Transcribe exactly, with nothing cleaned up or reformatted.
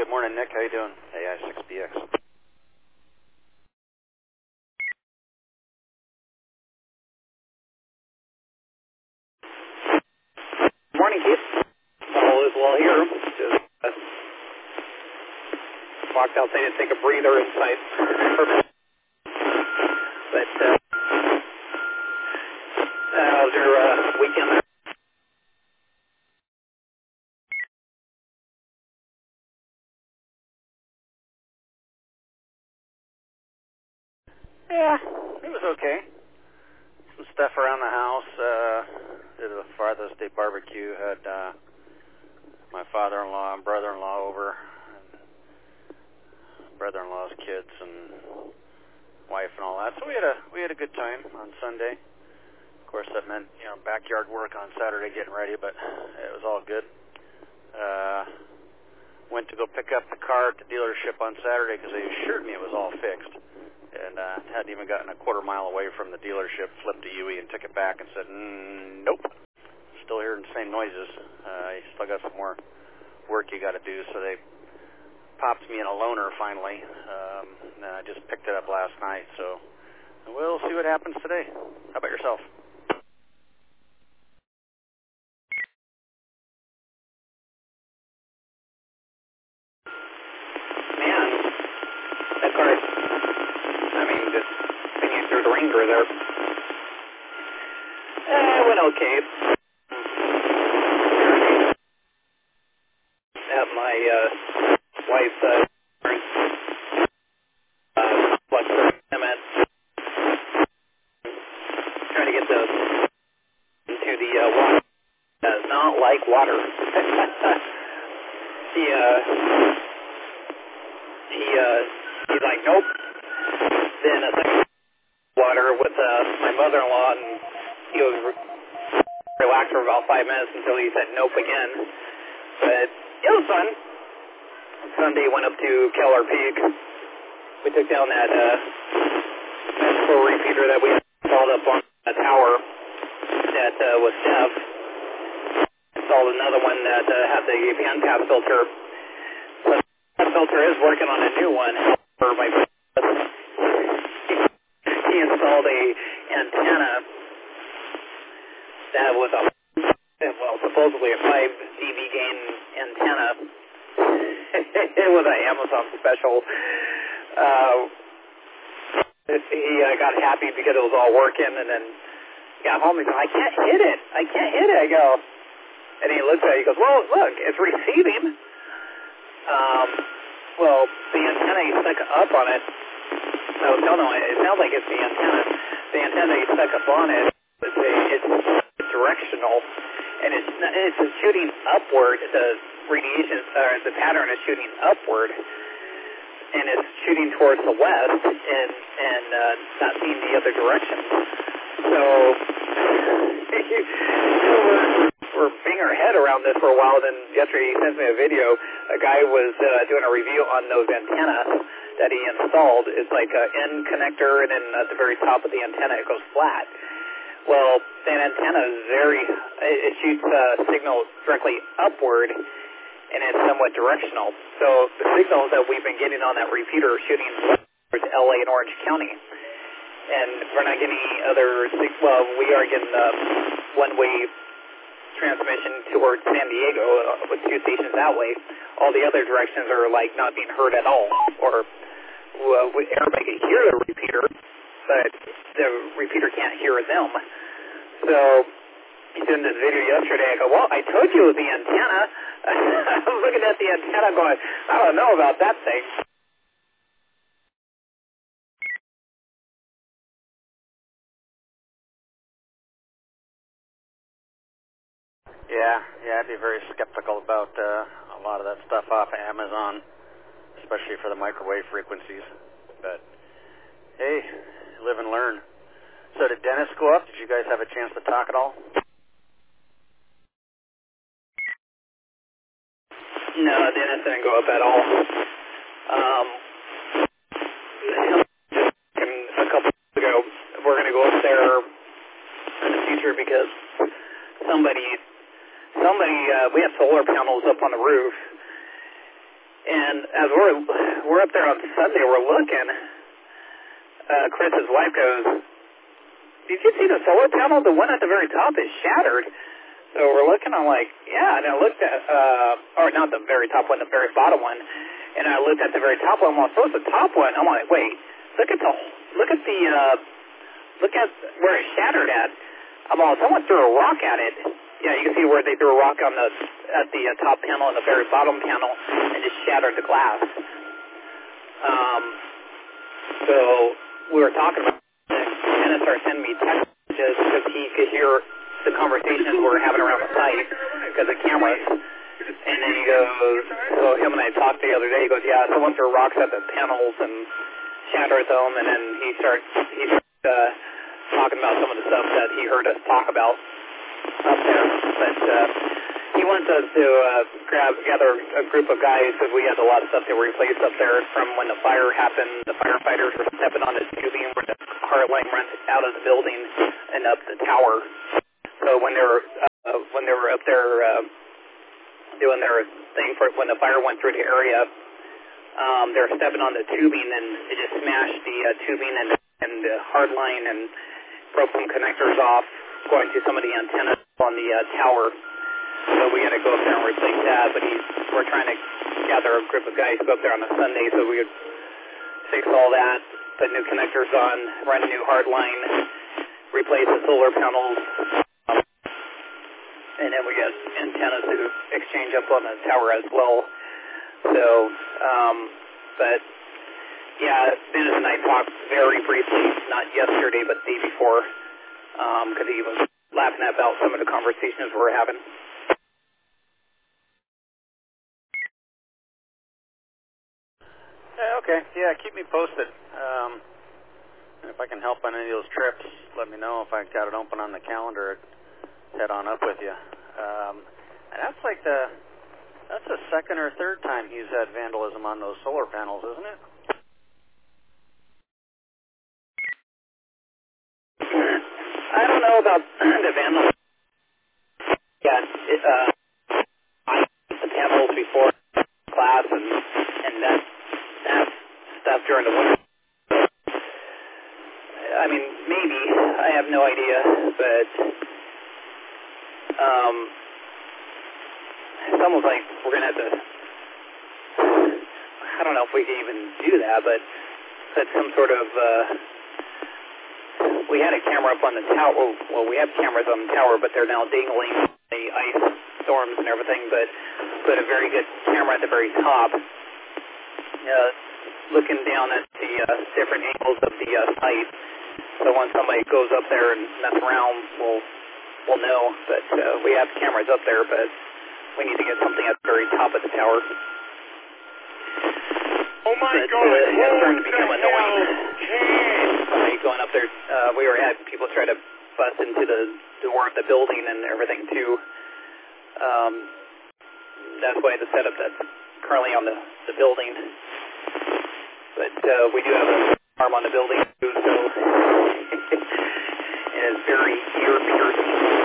Good morning, Nick. How you doing? A I six B X. Morning, Keith. All is well here. Just uh, walked outside to take a breather inside. But uh, how's your uh, weekend there? Yeah, it was okay. Some stuff around the house. Uh, did a Father's Day barbecue. Had uh, my father-in-law and brother-in-law over, and brother-in-law's kids and wife and all that. So we had a we had a good time on Sunday. Of course, that meant you know backyard work on Saturday, getting ready, but it was all good. Uh, went to go pick up the car at the dealership on Saturday because they assured me it was all fixed. And uh, hadn't even gotten a quarter mile away from the dealership, flipped a U E and took it back and said, mm, nope, still hearing the same noises. Uh, you still got some more work you got to do. So they popped me in a loaner finally. Um, and I just picked it up last night. So we'll see what happens today. How about yourself? Man, that car, I mean, just thinking through the Ranger there. Eh, it went okay. At my uh, wife's uh, uh, what's the cement, trying to get the into the uh, water. Does not like water. he uh, he uh, he's like, nope. Then a second water with uh, my mother-in-law, and he was re- relaxed for about five minutes until he said nope again. But it was fun. Sunday went up to Keller Peak. We took down that uh, flow repeater that we installed up on a tower that uh, was deaf. Installed another one that uh, had the band pass filter. But that filter is working on a new one for my. He installed a antenna that was a well, supposedly a five D B gain antenna. It was an Amazon special. Uh, he uh, got happy because it was all working, and then got home and he goes, I can't hit it. I can't hit it. I go, and he looks at it, he goes, well, look, it's receiving. Um, well, the antenna you stuck up on it, no, no, no, it sounds like it's the antenna. The antenna you stuck up on it, it's, a, it's, it's directional, and it's it's shooting upward. The radiation, or the pattern is shooting upward, and it's shooting towards the west, and and uh, not seeing the other direction. So we're, we're banging our head around this for a while. Then yesterday he sent me a video. A guy was uh, doing a review on those antennas that he installed. It's like an N connector, and then at the very top of the antenna it goes flat. Well, that antenna is very, it shoots uh, signal directly upward, and it's somewhat directional. So the signals that we've been getting on that repeater are shooting towards L A and Orange County. And we're not getting any other, well, we are getting the one-way transmission towards San Diego uh, with two stations that way. All the other directions are like not being heard at all, or uh, everybody can hear the repeater, but the repeater can't hear them. So he did this video yesterday. I go, well, I told you it was the antenna. I was looking at the antenna going, I don't know about that thing. Yeah, yeah, I'd be very skeptical about uh, a lot of that stuff off of Amazon, especially for the microwave frequencies. But hey, live and learn. So did Dennis go up? Did you guys have a chance to talk at all? No, Dennis didn't go up at all. Um, a couple weeks ago, we're going to go up there in the future because somebody, somebody, uh, we have solar panels up on the roof, And as we're we're up there on Sunday, we're looking. Uh, Chris's wife goes, "Did you see the solar panel? The one at the very top is shattered." So we're looking. I'm like, "Yeah." And I looked at, uh, or not the very top one, the very bottom one. And I looked at the very top one. Well, so it's the top one. I'm like, "Wait, look at the look at the uh, look at where it shattered at." I'm like, "Someone threw a rock at it." Yeah, you can see where they threw a rock on the at the uh, top panel and the very bottom panel, and just shattered the glass. Um, so we were talking about it, and Dennis started sending me text messages because he could hear the conversations we were having around the site because of cameras. And then he goes, so him and I talked the other day. He goes, "Yeah, someone threw rocks at the panels and shattered them." And then he starts he starts uh, talking about some of the stuff that he heard us talk about up there. But uh, he wants us to uh, grab gather a group of guys because we had a lot of stuff that were replaced up there from when the fire happened. The firefighters were stepping on the tubing where the hard line runs out of the building and up the tower. So when they were uh, when they were up there uh, doing their thing for when the fire went through the area, um, they were stepping on the tubing and it just smashed the uh, tubing and, and the hard line and broke some connectors off, going to some of the antennas on the uh, tower. So we had to go up there and replace that. But he, we're trying to gather a group of guys to go up there on a Sunday so we could fix all that, put new connectors on, run a new hard line, replace the solar panels. And then we got antennas to exchange up on the tower as well. So, um, but, yeah, Dennis and I talked very briefly, not yesterday, but the day before, because um, he was laughing about some of the conversations we were having. Yeah, okay. Yeah, keep me posted. Um, if I can help on any of those trips, let me know. If I got it open on the calendar, head on up with you. Um, and that's like the, that's the second or third time he's had vandalism on those solar panels, isn't it? I don't know about the vandalism. Yeah, it, uh, I used the panels before class and, and that, that stuff during the winter. I mean, maybe. I have no idea, but um, it's almost like we're going to have to, I don't know if we can even do that, but put some sort of, uh, we had a camera up on the tower. Well, well, we have cameras on the tower, but they're now dingling the ice storms and everything, but put a very good camera at the very top, uh, looking down at the uh, different angles of the uh, site. So when somebody goes up there and mess around, we'll, we'll know. But uh, we have cameras up there, but we need to get something at the very top of the tower. Oh my but, God! Uh, it's starting to become the annoying. hell? Somebody going up there, uh, we were had people try to bust into the door of the building and everything too. Um, that's why the setup that's currently on the, the building. But uh, we do have a alarm on the building too, so it is very ear piercing.